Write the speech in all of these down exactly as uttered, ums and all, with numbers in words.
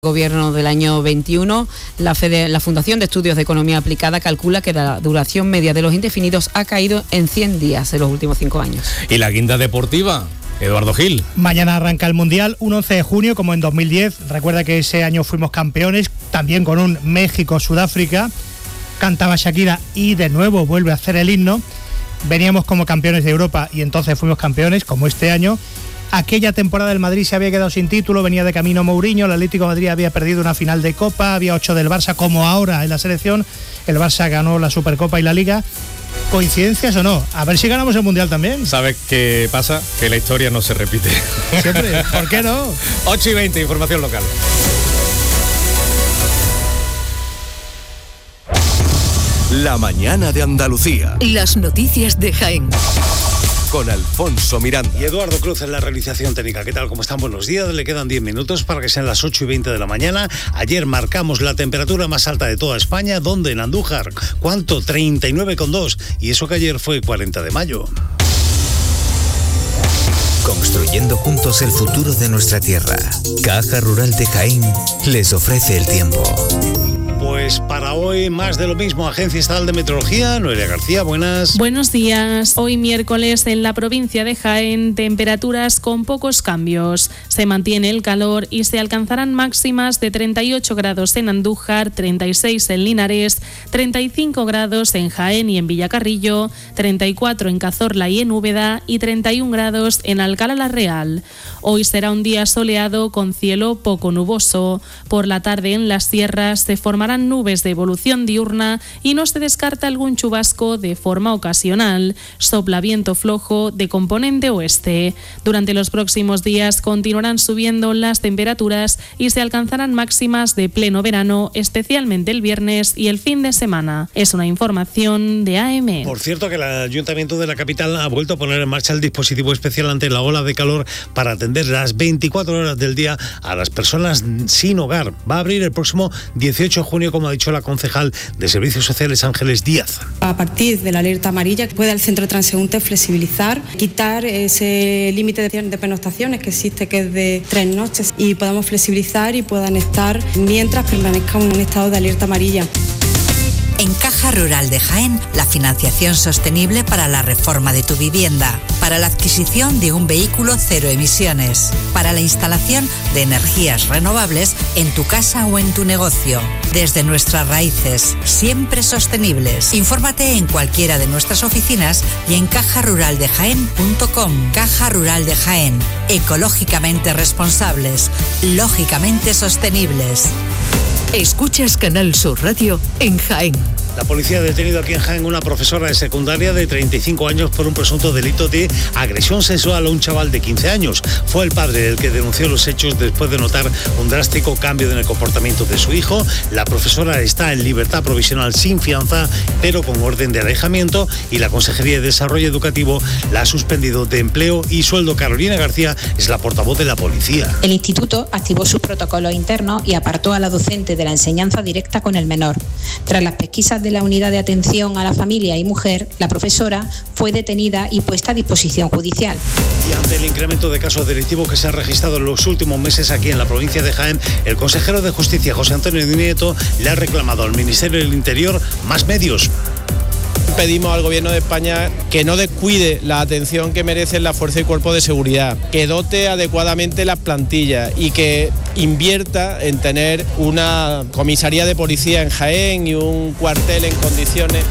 Gobierno del año veintiuno, la, Fede, la Fundación de Estudios de Economía Aplicada calcula que la duración media de los indefinidos ha caído en cien días en los últimos cinco años. ¿Y la guinda deportiva? Eduardo Gil. Mañana arranca el Mundial, un once de junio, como en dos mil diez. Recuerda que ese año fuimos campeones, también con un México-Sudáfrica. Cantaba Shakira y de nuevo vuelve a hacer el himno. Veníamos como campeones de Europa y entonces fuimos campeones, como este año. Aquella temporada el Madrid se había quedado sin título, venía de camino Mourinho, el Atlético de Madrid había perdido una final de Copa, había ocho del Barça, como ahora en la selección. El Barça ganó la Supercopa y la Liga. ¿Coincidencias o no? A ver si ganamos el Mundial también. ¿Sabes qué pasa? Que la historia no se repite. Siempre, ¿por qué no? ocho y veinte, información local. La mañana de Andalucía. Las noticias de Jaén. Con Alfonso Miranda. Y Eduardo Cruz en la realización técnica. ¿Qué tal? ¿Cómo están? Buenos días. Le quedan diez minutos para que sean las ocho y veinte de la mañana. Ayer marcamos la temperatura más alta de toda España. ¿Dónde? En Andújar. ¿Cuánto? treinta y nueve coma dos. Y eso que ayer fue cuarenta de mayo. Construyendo juntos el futuro de nuestra tierra. Caja Rural de Jaén les ofrece el tiempo. Pues para hoy más de lo mismo. Agencia Estatal de Meteorología, Noelia García, buenas. Buenos días. Hoy miércoles en la provincia de Jaén, temperaturas con pocos cambios. Se mantiene el calor y se alcanzarán máximas de treinta y ocho grados en Andújar, treinta y seis en Linares, treinta y cinco grados en Jaén y en Villacarrillo, treinta y cuatro en Cazorla y en Úbeda y treinta y un grados en Alcalá la Real. Hoy será un día soleado con cielo poco nuboso. Por la tarde en las sierras se formarán nubes de evolución diurna y no se descarta algún chubasco de forma ocasional. Sopla viento flojo de componente oeste. Durante los próximos días continuarán subiendo las temperaturas y se alcanzarán máximas de pleno verano, especialmente el viernes y el fin de semana. Es una información de A M. Por cierto, que el Ayuntamiento de la capital ha vuelto a poner en marcha el dispositivo especial ante la ola de calor para atender las veinticuatro horas del día a las personas sin hogar. Va a abrir el próximo dieciocho de junio, como ha dicho la concejal de Servicios Sociales Ángeles Díaz. A partir de la alerta amarilla puede el centro de transeúnte flexibilizar, quitar ese límite de pernoctaciones que existe, que es de tres noches, y podamos flexibilizar y puedan estar mientras permanezcan en un estado de alerta amarilla. En Caja Rural de Jaén, la financiación sostenible para la reforma de tu vivienda, para la adquisición de un vehículo cero emisiones, para la instalación de energías renovables en tu casa o en tu negocio. Desde nuestras raíces, siempre sostenibles. Infórmate en cualquiera de nuestras oficinas y en caja rural de jaén punto com. Caja Rural de Jaén, ecológicamente responsables, lógicamente sostenibles. Escuchas Canal Sur Radio en Jaén. La policía ha detenido aquí en Jaén una profesora de secundaria de treinta y cinco años por un presunto delito de agresión sexual a un chaval de quince años. Fue el padre el que denunció los hechos después de notar un drástico cambio en el comportamiento de su hijo. La profesora está en libertad provisional sin fianza, pero con orden de alejamiento, y la Consejería de Desarrollo Educativo la ha suspendido de empleo y sueldo. Carolina García es la portavoz de la policía. El instituto activó sus protocolos internos y apartó a la docente de la enseñanza directa con el menor. Tras las pesquisas de la Unidad de Atención a la Familia y Mujer, la profesora fue detenida y puesta a disposición judicial. Y ante el incremento de casos delictivos que se ha registrado en los últimos meses aquí en la provincia de Jaén, el consejero de Justicia, José Antonio Nieto, le ha reclamado al Ministerio del Interior más medios. Pedimos al Gobierno de España que no descuide la atención que merecen la Fuerza y Cuerpo de Seguridad, que dote adecuadamente las plantillas y que invierta en tener una comisaría de policía en Jaén y un cuartel en condiciones.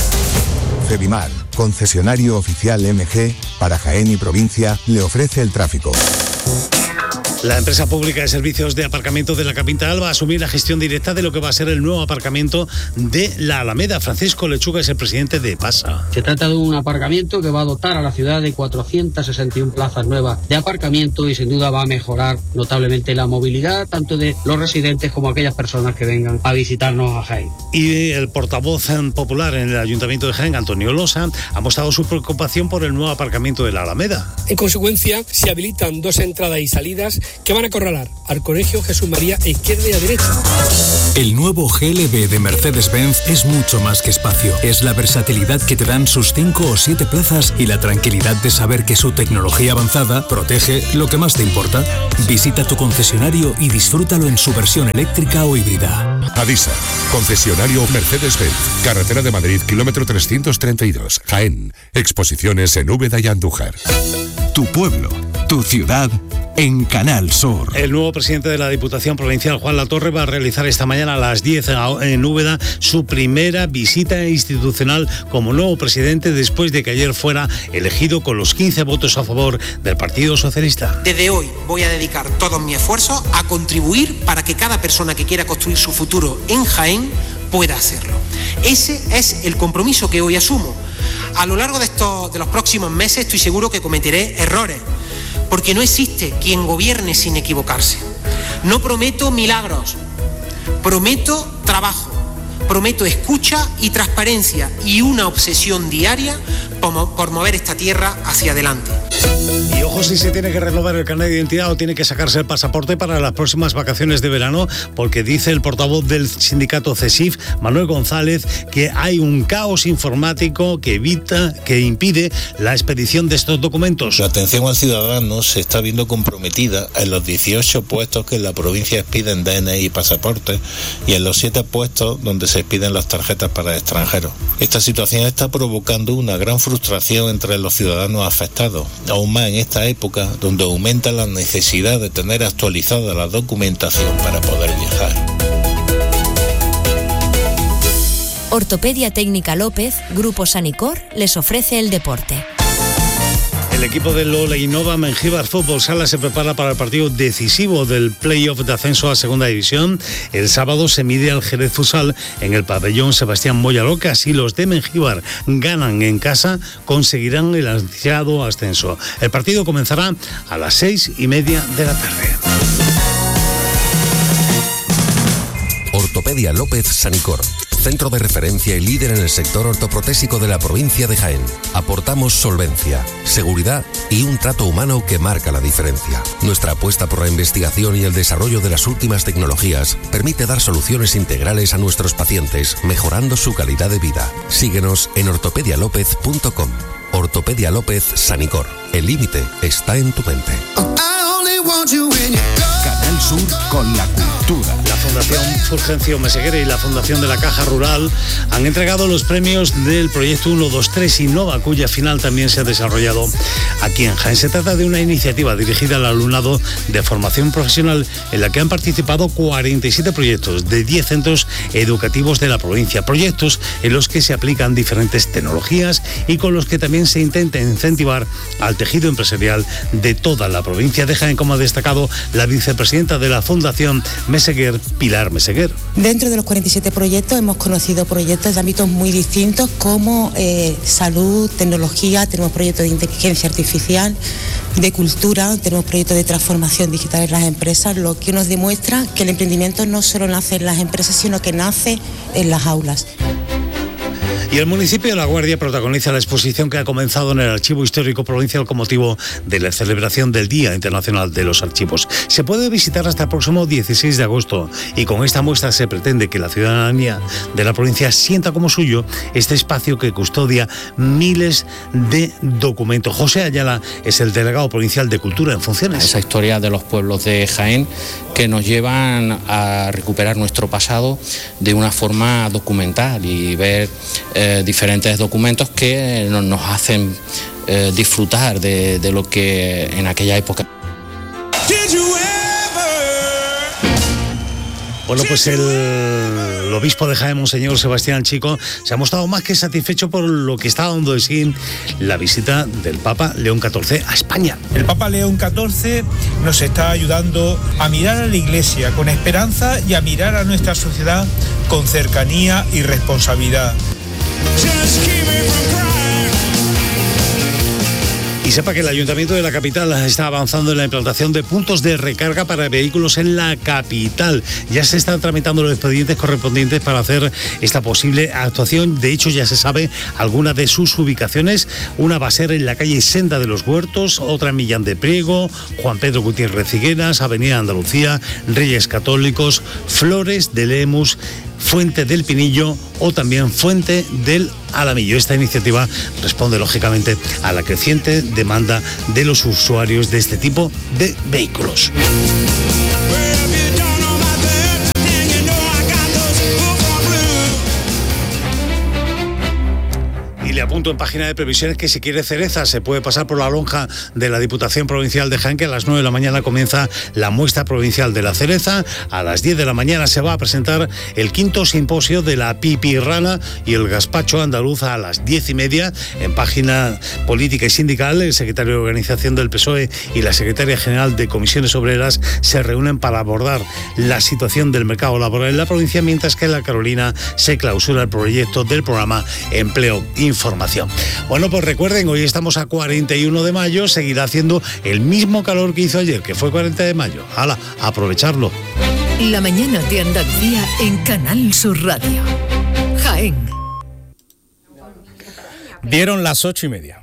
Fedimar, concesionario oficial M G, para Jaén y provincia, le ofrece el tráfico. La empresa pública de servicios de aparcamiento de la capital va a asumir la gestión directa de lo que va a ser el nuevo aparcamiento de la Alameda. Francisco Lechuga es el presidente de PASA. Se trata de un aparcamiento que va a dotar a la ciudad de cuatrocientas sesenta y una plazas nuevas de aparcamiento y sin duda va a mejorar notablemente la movilidad tanto de los residentes como aquellas personas que vengan a visitarnos a Jaén. Y el portavoz popular en el Ayuntamiento de Jaén, Antonio Losa, ha mostrado su preocupación por el nuevo aparcamiento de la Alameda. En consecuencia, se habilitan dos entradas y salidas que van a acorralar al Colegio Jesús María a izquierda y a derecha. El nuevo G L B de Mercedes-Benz es mucho más que espacio. Es la versatilidad que te dan sus cinco o siete plazas y la tranquilidad de saber que su tecnología avanzada protege lo que más te importa. Visita tu concesionario y disfrútalo en su versión eléctrica o híbrida. Adisa, concesionario Mercedes-Benz, carretera de Madrid, kilómetro trescientos treinta y dos, Jaén. Exposiciones en Úbeda y Andújar. Tu pueblo, tu ciudad, en Canal Sur. El nuevo presidente de la Diputación Provincial, Juan Latorre, va a realizar esta mañana a las diez en Úbeda su primera visita institucional como nuevo presidente después de que ayer fuera elegido con los quince votos a favor del Partido Socialista. Desde hoy voy a dedicar todos mis esfuerzos a contribuir para que cada persona que quiera construir su futuro en Jaén pueda hacerlo. Ese es el compromiso que hoy asumo. A lo largo de, estos, de los próximos meses estoy seguro que cometeré errores, porque no existe quien gobierne sin equivocarse. No prometo milagros, prometo trabajo, prometo escucha y transparencia y una obsesión diaria por, por mover esta tierra hacia adelante. Y ojo si se tiene que renovar el carnet de identidad o tiene que sacarse el pasaporte para las próximas vacaciones de verano, porque dice el portavoz del sindicato CESIF, Manuel González, que hay un caos informático que evita, que impide la expedición de estos documentos. La atención al ciudadano se está viendo comprometida en los dieciocho puestos que en la provincia expiden D N I y pasaportes y en los siete puestos donde se expiden las tarjetas para extranjeros. Esta situación está provocando una gran frustración entre los ciudadanos afectados, aún más en esta época donde aumenta la necesidad de tener actualizada la documentación para poder viajar. Ortopedia Técnica López, Grupo Sanicor, les ofrece el deporte. El equipo del Lola Innova Mengíbar Fútbol Sala se prepara para el partido decisivo del playoff de ascenso a Segunda División. El sábado se mide al Jerez Futsal en el pabellón Sebastián Moya Loca. Si los de Mengíbar ganan en casa, conseguirán el ansiado ascenso. El partido comenzará a las seis y media de la tarde. Ortopedia López Sanicor. Centro de referencia y líder en el sector ortoprotésico de la provincia de Jaén. Aportamos solvencia, seguridad y un trato humano que marca la diferencia. Nuestra apuesta por la investigación y el desarrollo de las últimas tecnologías permite dar soluciones integrales a nuestros pacientes, mejorando su calidad de vida. Síguenos en ortopedia lópez punto com. Ortopedia López Sanicor. El límite está en tu mente. Canal Sur con la cultura. La Fundación Fulgencio Meseguer y la Fundación de la Caja Rural han entregado los premios del proyecto uno dos tres Innova, cuya final también se ha desarrollado aquí en Jaén. Se trata de una iniciativa dirigida al alumnado de formación profesional en la que han participado cuarenta y siete proyectos de diez centros educativos de la provincia. Proyectos en los que se aplican diferentes tecnologías y con los que también se intenta incentivar al tejido empresarial de toda la provincia de Jaén, como ha destacado la vicepresidenta de la Fundación Meseguer, Pilar Meseguer. Dentro de los cuarenta y siete proyectos hemos conocido proyectos de ámbitos muy distintos como eh, salud, tecnología, tenemos proyectos de inteligencia artificial, de cultura, tenemos proyectos de transformación digital en las empresas, lo que nos demuestra que el emprendimiento no solo nace en las empresas, sino que nace en las aulas. Y el municipio de La Guardia protagoniza la exposición que ha comenzado en el Archivo Histórico Provincial con motivo de la celebración del Día Internacional de los Archivos. Se puede visitar hasta el próximo dieciséis de agosto y con esta muestra se pretende que la ciudadanía de la provincia sienta como suyo este espacio que custodia miles de documentos. José Ayala es el delegado provincial de Cultura en funciones. Esa historia de los pueblos de Jaén que nos llevan a recuperar nuestro pasado de una forma documental y ver eh, diferentes documentos que nos, nos hacen eh, disfrutar de, de lo que en aquella época. Bueno, pues el, el obispo de Jaén, Monseñor Sebastián Chico, se ha mostrado más que satisfecho por lo que está dando de sí la visita del Papa León catorce a España. El Papa León catorce nos está ayudando a mirar a la Iglesia con esperanza y a mirar a nuestra sociedad con cercanía y responsabilidad. Y sepa que el Ayuntamiento de la capital está avanzando en la implantación de puntos de recarga para vehículos en la capital. Ya se están tramitando los expedientes correspondientes para hacer esta posible actuación. De hecho, ya se sabe alguna de sus ubicaciones. Una va a ser en la calle Senda de los Huertos, otra en Millán de Priego, Juan Pedro Gutiérrez Cigueras, Avenida Andalucía, Reyes Católicos, Flores de Lemus, Fuente del Pinillo o también Fuente del Alamillo. Esta iniciativa responde lógicamente a la creciente demanda de los usuarios de este tipo de vehículos. Le apunto en página de previsiones que si quiere cereza se puede pasar por la lonja de la Diputación Provincial de Jaén, que a las nueve de la mañana comienza la muestra provincial de la cereza. A las diez de la mañana se va a presentar el quinto simposio de la pipirrana y el gazpacho andaluz a las diez y media. En página política y sindical, el secretario de Organización del P S O E y la secretaria general de Comisiones Obreras se reúnen para abordar la situación del mercado laboral en la provincia, mientras que en la Carolina se clausura el proyecto del programa Empleo Información. Bueno, pues recuerden, hoy estamos a cuarenta y uno de mayo, seguirá haciendo el mismo calor que hizo ayer, que fue cuarenta de mayo. ¡Hala! A aprovecharlo. La mañana de Andalucía en Canal Sur Radio. Jaén. Dieron las ocho y media.